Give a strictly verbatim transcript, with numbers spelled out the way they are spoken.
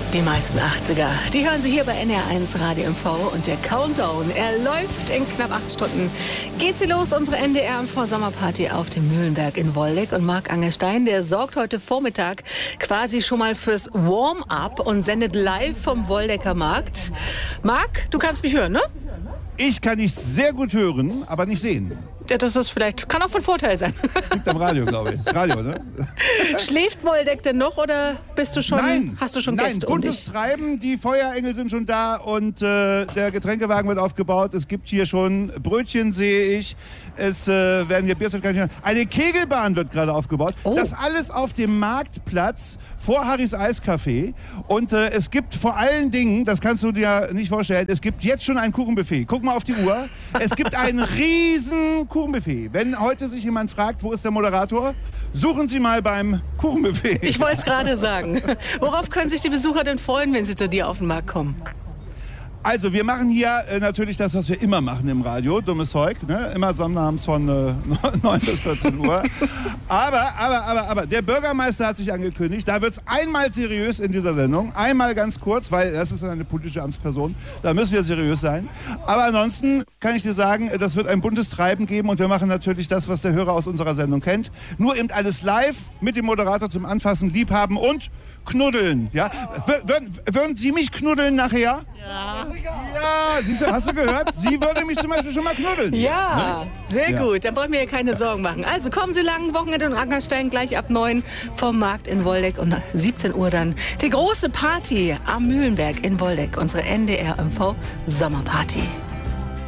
Die meisten achtziger, die hören Sie hier bei N R eins Radio M V und der Countdown, er läuft in knapp acht Stunden. Geht sie los, unsere N D R M V Sommerparty auf dem Mühlenberg in Woldeck, und Marc Angerstein, der sorgt heute Vormittag quasi schon mal fürs Warm-up und sendet live vom Woldecker Markt. Marc, du kannst mich hören, ne? Ich kann dich sehr gut hören, aber nicht sehen. Ja, das ist vielleicht, kann auch von Vorteil sein. Das liegt am Radio, glaube ich. Radio, ne? Schläft Woldeck denn noch oder bist du schon, nein, hast du schon nein, Gäste um buntes dich? Treiben, die Feuerengel sind schon da und äh, der Getränkewagen wird aufgebaut. Es gibt hier schon Brötchen, sehe ich. Es äh, werden hier Bierzeltkarten. Eine Kegelbahn wird gerade aufgebaut. Oh. Das alles auf dem Marktplatz vor Harrys Eiscafé. Und äh, es gibt vor allen Dingen, das kannst du dir nicht vorstellen, es gibt jetzt schon ein Kuchenbuffet. Guck mal auf die Uhr. Es gibt ein riesen Kuchenbuffet. Wenn heute sich jemand fragt, wo ist der Moderator, suchen Sie mal beim Kuchenbuffet. Ich wollte es gerade sagen. Worauf können sich die Besucher denn freuen, wenn sie zu dir auf den Markt kommen? Also, wir machen hier äh, natürlich das, was wir immer machen im Radio, dummes Zeug, ne? Immer sonnabends von äh, neun bis vierzehn Uhr. Aber, aber, aber, aber, der Bürgermeister hat sich angekündigt, da wird es einmal seriös in dieser Sendung, einmal ganz kurz, weil das ist eine politische Amtsperson, da müssen wir seriös sein. Aber ansonsten kann ich dir sagen, das wird ein buntes Treiben geben und wir machen natürlich das, was der Hörer aus unserer Sendung kennt. Nur eben alles live mit dem Moderator zum Anfassen, Liebhaben und knuddeln. Ja? Würden, würden Sie mich knuddeln nachher? Ja. Ja, siehst du, hast du gehört? Sie würde mich zum Beispiel schon mal knuddeln. Ja, ne? Sehr ja. gut. Dann brauchen wir ja keine Sorgen machen. Also kommen Sie lang, Wochenende in Angerstein gleich ab neun vom Markt in Woldeck und siebzehn Uhr dann die große Party am Mühlenberg in Woldeck, unsere N D R M V Sommerparty.